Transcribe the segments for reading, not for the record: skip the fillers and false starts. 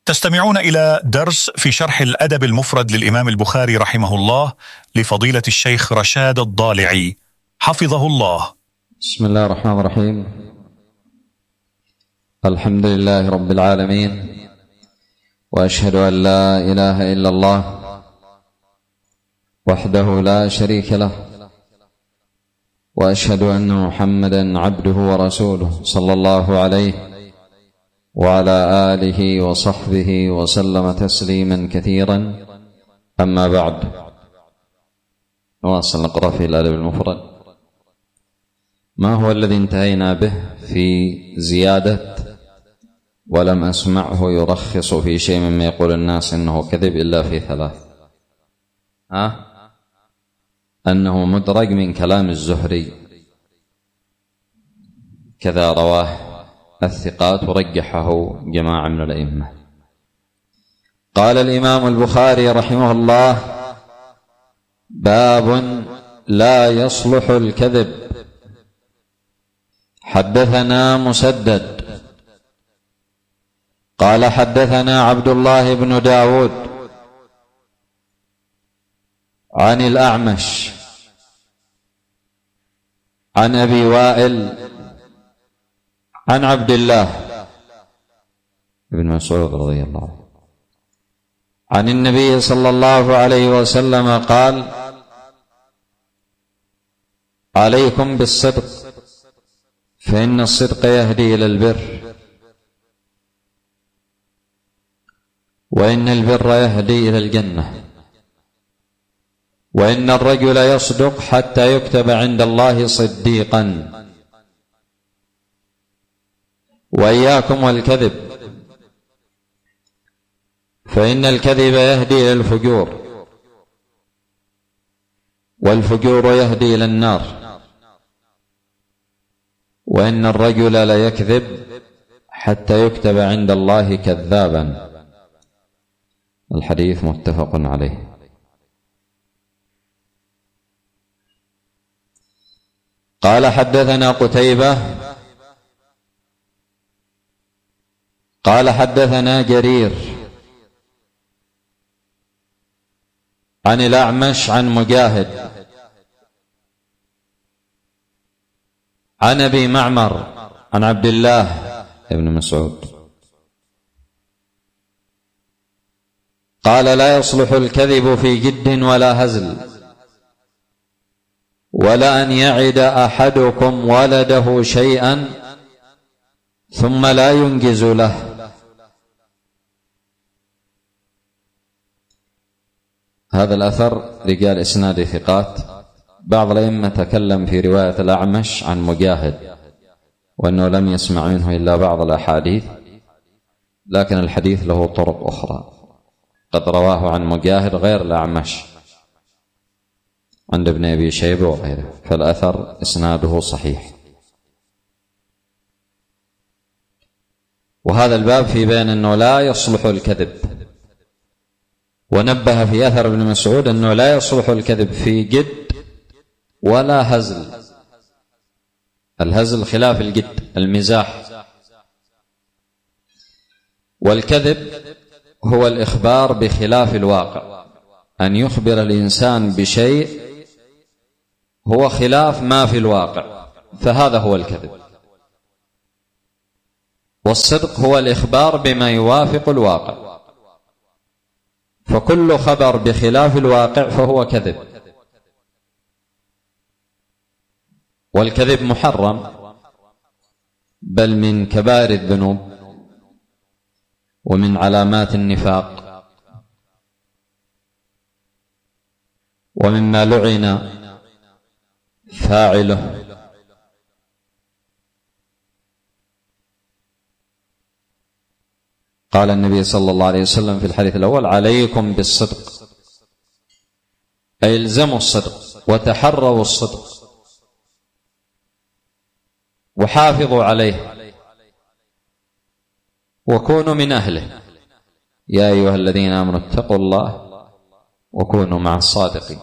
تستمعون إلى درس في شرح الأدب المفرد للإمام البخاري رحمه الله لفضيلة الشيخ رشاد الضالعي حفظه الله. بسم الله الرحمن الرحيم. الحمد لله رب العالمين، وأشهد أن لا إله إلا الله وحده لا شريك له، وأشهد أن محمدا عبده ورسوله صلى الله عليه وعلى آله وصحبه وسلم تسليما كثيرا. أما بعد، نواصل نقرأ في الأدب المفرد. ما هو الذي انتهينا به في زيادة ولم أسمعه يرخص في شيء مما يقول الناس إنه كذب إلا في ثلاث؟ أنه مدرج من كلام الزهري، كذا رواه الثقات ورجحه جماعة من الأئمة. قال الإمام البخاري رحمه الله: باب لا يصلح الكذب. حدثنا مسدد قال حدثنا عبد الله بن داود عن الأعمش عن أبي وائل عن عبد الله بن مسعود رضي الله عنه عن النبي صلى الله عليه وسلم قال: عليكم بالصدق فإن الصدق يهدي إلى البر، وإن البر يهدي إلى الجنة، وإن الرجل يصدق حتى يكتب عند الله صديقا، وإياكم والكذب فإن الكذب يهدي إلى الفجور، والفجور يهدي إلى النار، وإن الرجل ليكذب حتى يكتب عند الله كذابا. الحديث متفق عليه. قال حدثنا قتيبة قال حدثنا جرير عن الأعمش عن مجاهد عن أبي معمر عن عبد الله بن مسعود قال: لا يصلح الكذب في جد ولا هزل، ولا أن يعد أحدكم ولده شيئا ثم لا ينجز له. هذا الأثر رجال إسناد ثقات. بعض الأئمة تكلم في رواية الأعمش عن مجاهد وأنه لم يسمع منه إلا بعض الأحاديث، لكن الحديث له طرق أخرى قد رواه عن مجاهد غير الأعمش عند ابن أبي شيبة وغيره، فالأثر إسناده صحيح. وهذا الباب في بيان أنه لا يصلح الكذب، ونبه في أثر ابن مسعود أنه لا يصلح الكذب في جد ولا هزل. الهزل خلاف الجد، المزاح. والكذب هو الإخبار بخلاف الواقع، أن يخبر الإنسان بشيء هو خلاف ما في الواقع، فهذا هو الكذب. والصدق هو الإخبار بما يوافق الواقع، فكل خبر بخلاف الواقع فهو كذب. والكذب محرم، بل من كبائر الذنوب ومن علامات النفاق، ومما لعن فاعله. قال النبي صلى الله عليه وسلم في الحديث الأول: عليكم بالصدق، أي الزموا الصدق وتحروا الصدق وحافظوا عليه وكونوا من أهله. يا أيها الذين آمنوا اتقوا الله وكونوا مع الصادقين.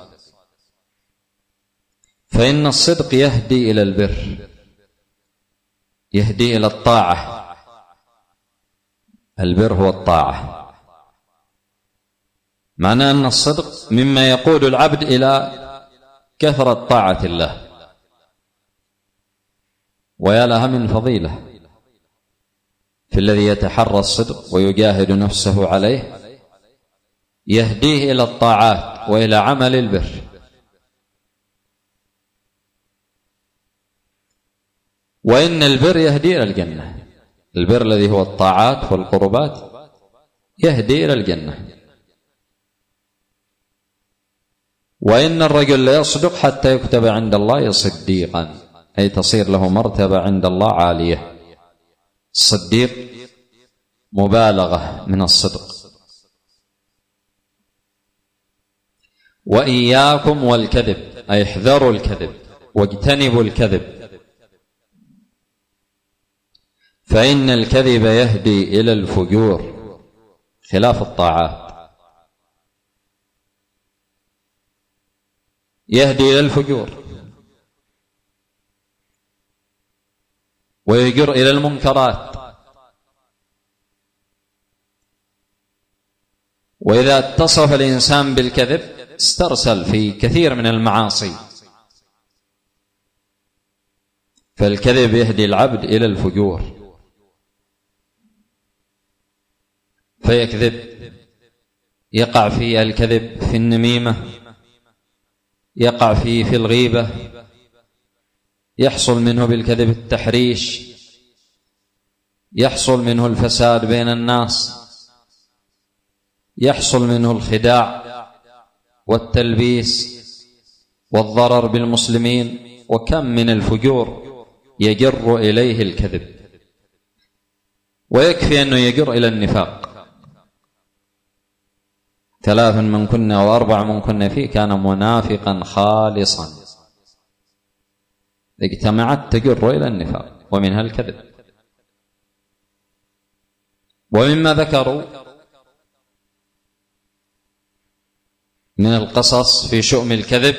فإن الصدق يهدي إلى البر، يهدي إلى الطاعة، البر هو الطاعة، معناه أن الصدق مما يقود العبد إلى كثرة طاعة الله، ويا لها من فضيلة في الذي يتحرى الصدق ويجاهد نفسه عليه، يهديه إلى الطاعات وإلى عمل البر. وإن البر يهدي إلى الجنة، البر الذي هو الطاعات والقربات يهدي إلى الجنة. وإن الرجل لا يصدق حتى يكتب عند الله صديقا، أي تصير له مرتبة عند الله عالية. الصديق مبالغة من الصدق. وإياكم والكذب، أي احذروا الكذب واجتنبوا الكذب، فإن الكذب يهدي إلى الفجور خلاف الطاعات، يهدي إلى الفجور ويجر إلى المنكرات. وإذا اتصف الإنسان بالكذب استرسل في كثير من المعاصي، فالكذب يهدي العبد إلى الفجور، فيكذب، يقع في الكذب في النميمة، يقع في الغيبة، يحصل منه بالكذب التحريش، يحصل منه الفساد بين الناس، يحصل منه الخداع والتلبيس والضرر بالمسلمين. وكم من الفجور يجر إليه الكذب، ويكفي أنه يجر إلى النفاق. 3 من كنا و4 من كنا فيه كان منافقا خالصا، اجتمعت تجر إلى النفاق، ومنها الكذب. ومما ذكروا من القصص في شؤم الكذب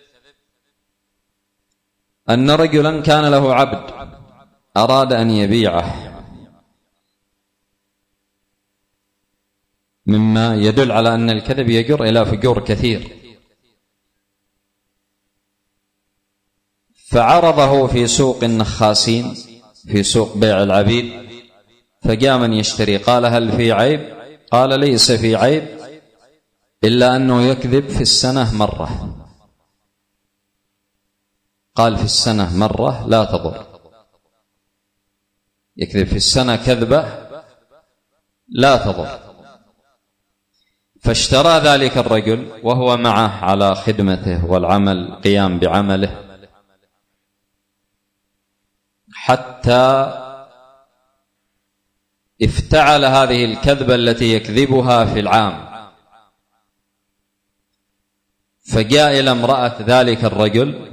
أن رجلا كان له عبد أراد أن يبيعه، مما يدل على أن الكذب يجر إلى فجور كثير. فعرضه في سوق النخاسين، في سوق بيع العبيد، فجاء من يشتري، قال هل في عيب؟ قال ليس في عيب إلا أنه يكذب في السنة مرة. قال في السنة مرة لا تضر، يكذب في السنة كذبة لا تضر. فاشترى ذلك الرجل وهو معه على خدمته والعمل، قيام بعمله، حتى افتعل هذه الكذبة التي يكذبها في العام. فجاء إلى امرأة ذلك الرجل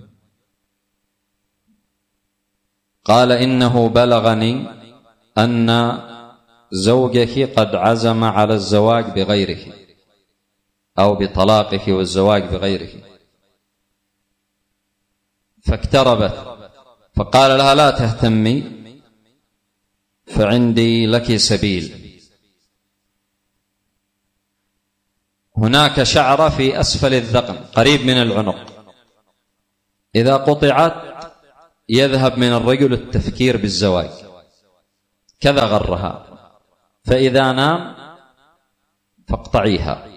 قال إنه بلغني أن زوجك قد عزم على الزواج بغيرك، أو بطلاقك والزواج بغيرك. فاقتربت فقال لها لا تهتمي، فعندي لك سبيل. هناك شعرة في أسفل الذقن قريب من العنق، إذا قطعت يذهب من الرجل التفكير بالزواج، كذا غرها، فإذا نام فاقطعيها.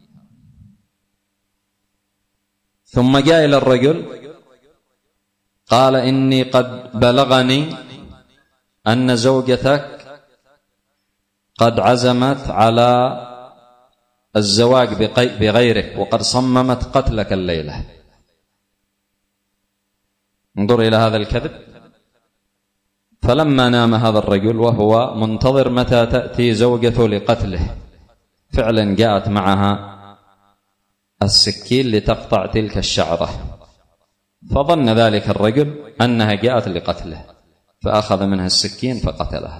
ثم جاء إلى الرجل قال إني قد بلغني أن زوجتك قد عزمت على الزواج بغيرك وقد صممت قتلك الليلة. انظر إلى هذا الكذب. فلما نام هذا الرجل وهو منتظر متى تأتي زوجته لقتله، فعلا جاءت معها السكين لتقطع تلك الشعرة، فظن ذلك الرجل أنها جاءت لقتله، فأخذ منها السكين فقتلها.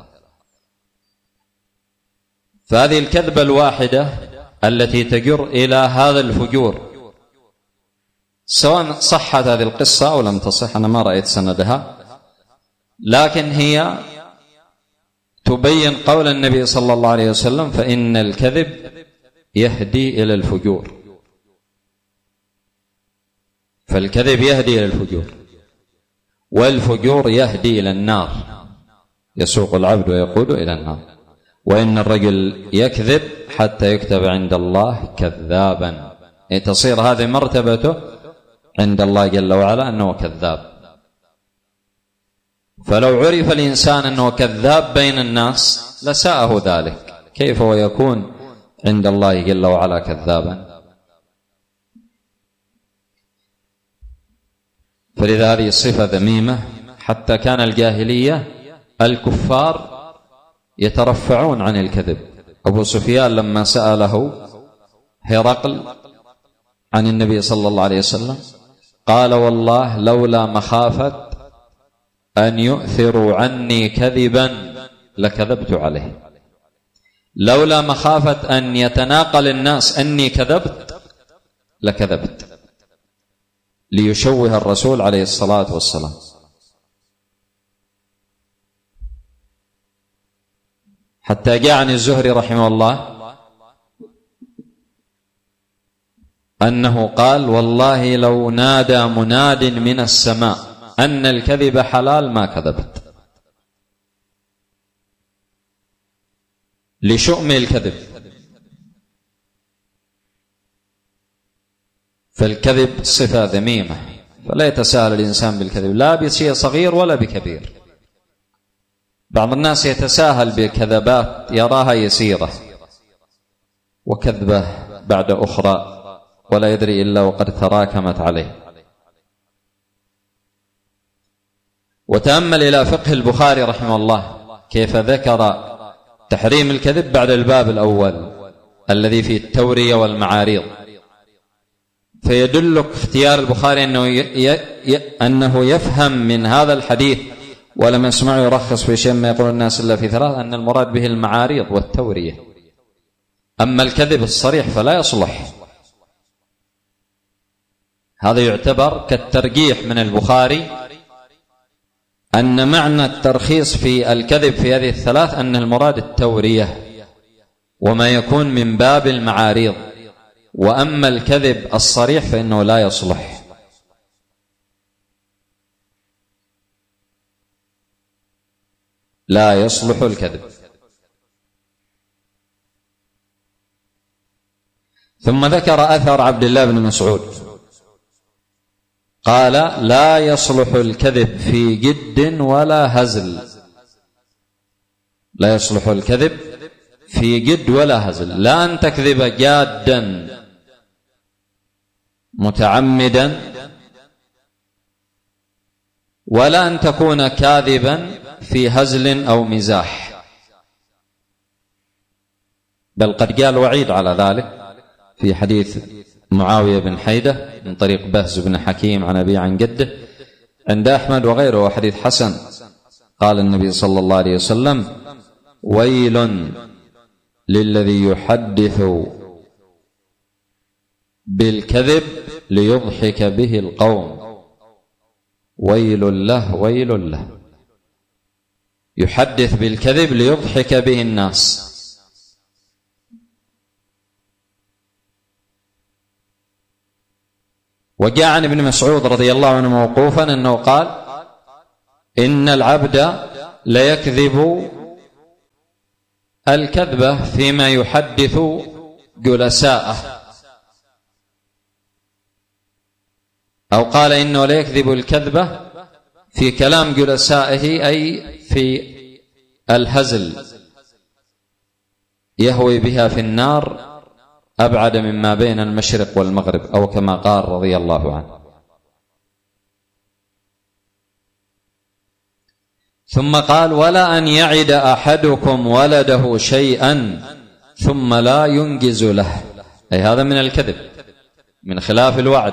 فهذه الكذبة الواحدة التي تجر إلى هذا الفجور، سواء صحت هذه القصة أو لم تصح، أنا ما رأيت سندها، لكن هي تبين قول النبي صلى الله عليه وسلم: فإن الكذب يهدي إلى الفجور. فالكذب يهدي إلى الفجور، والفجور يهدي إلى النار، يسوق العبد ويقود إلى النار. وإن الرجل يكذب حتى يكتب عند الله كذابا، تصير هذه مرتبته عند الله جل وعلا أنه كذاب. فلو عرف الإنسان أنه كذاب بين الناس لساءه ذلك، كيف ويكون عند الله جل وعلا كذابا؟ فلذا هذه الصفة ذميمة. حتى كان الجاهلية الكفار يترفعون عن الكذب. أبو سفيان لما سأله هرقل عن النبي صلى الله عليه وسلم قال: والله لولا مخافة أن يؤثروا عني كذبا لكذبت عليه. لولا مخافة أن يتناقل الناس أني كذبت لكذبت، ليشوه الرسول عليه الصلاة والسلام. حتى جاء عن الزهري رحمه الله أنه قال: والله لو نادى مناد من السماء أن الكذب حلال ما كذبت، لشؤم الكذب. فالكذب صفة ذميمة، فلا يتساهل الإنسان بالكذب، لا بشيء صغير ولا بكبير. بعض الناس يتساهل بكذبات يراها يسيرة، وكذبة بعد أخرى ولا يدري إلا وقد تراكمت عليه. وتأمل إلى فقه البخاري رحمه الله كيف ذكر تحريم الكذب بعد الباب الأول الذي فيه التورية والمعاريض. فيدلك اختيار البخاري أنه يفهم من هذا الحديث، ولم يسمعه يرخص في شيء ما يقول الناس إلا في ثلاث، أن المراد به المعاريض والتورية. أما الكذب الصريح فلا يصلح. هذا يعتبر كالترجيح من البخاري أن معنى الترخيص في الكذب في هذه الثلاث أن المراد التورية وما يكون من باب المعاريض، وأما الكذب الصريح فإنه لا يصلح. لا يصلح الكذب. ثم ذكر أثر عبد الله بن مسعود قال: لا يصلح الكذب في جد ولا هزل. لا يصلح الكذب في جد ولا هزل، لا أن تكذب جادا متعمدا، ولا أن تكون كاذبا في هزل أو مزاح. بل قد قال وعيد على ذلك في حديث معاوية بن حيدة من طريق بهز بن حكيم عن أبي عن جده عند أحمد وغيره، وحديث حسن. قال النبي صلى الله عليه وسلم: ويل للذي يحدث بالكذب ليضحك به القوم. ويل له ويل له، يحدث بالكذب ليضحك به الناس. وجاء عن ابن مسعود رضي الله عنه موقوفا أنه قال: إن العبد ليكذب الكذبة فيما يحدث جلساءه، أو قال إنه ليكذب الكذبة في كلام جلسائه، أي في الهزل، يهوي بها في النار أبعد مما بين المشرق والمغرب، أو كما قال رضي الله عنه. ثم قال: ولا أن يعد أحدكم ولده شيئا ثم لا ينجز له، أي هذا من الكذب، من خلاف الوعد.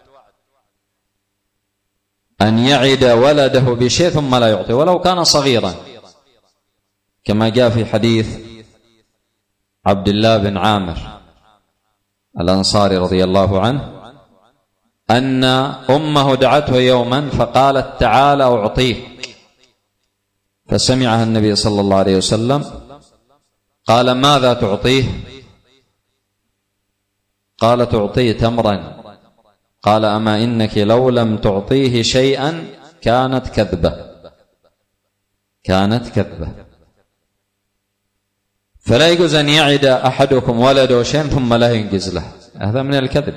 أن يعد ولده بشيء ثم لا يعطي ولو كان صغيرا، كما جاء في حديث عبد الله بن عامر الأنصاري رضي الله عنه أن أمه دعته يوما فقالت: تعال أعطيك، فسمعها النبي صلى الله عليه وسلم قال: ماذا تعطيه؟ قال: تعطيه تمرا. قال: أما إنك لو لم تعطيه شيئا كانت كذبة. فلا يجوز أن يعد أحدكم ولده شيئا ثم لا ينجز له، هذا من الكذب.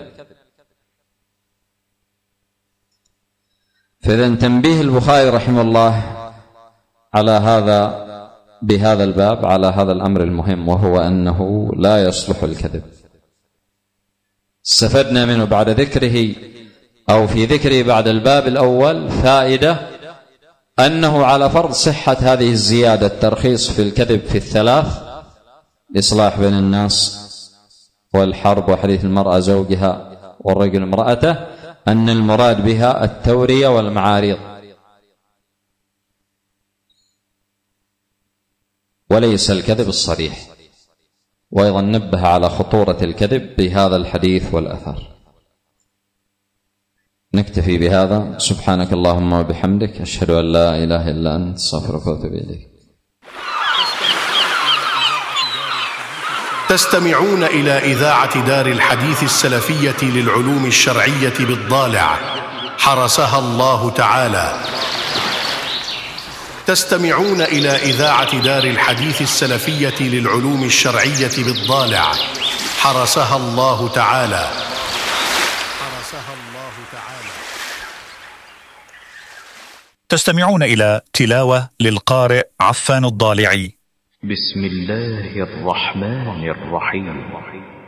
فإذا تنبيه البخاري رحمه الله على بهذا الباب على هذا الأمر المهم، وهو أنه لا يصلح الكذب. استفدنا منه بعد ذكره أو في ذكره بعد الباب الأول فائدة، أنه على فرض صحة هذه الزيادة الترخيص في الكذب في الثلاث: الإصلاح بين الناس، والحرب، وحديث المرأة زوجها، والرجل امرأته، أن المراد بها التورية والمعاريض وليس الكذب الصريح. وأيضا نبه على خطورة الكذب بهذا الحديث والأثر. نكتفي بهذا. سبحانك اللهم وبحمدك، أشهد أن لا إله إلا أنت، أستغفرك وأتوب إليك. تستمعون إلى إذاعة دار الحديث السلفية للعلوم الشرعية بالضالع، حرسها الله تعالى. تستمعون إلى إذاعة دار الحديث السلفية للعلوم الشرعية بالضالع، حرسها الله تعالى. تستمعون إلى تلاوة للقارئ عفان الضالعي. بسم الله الرحمن الرحيم.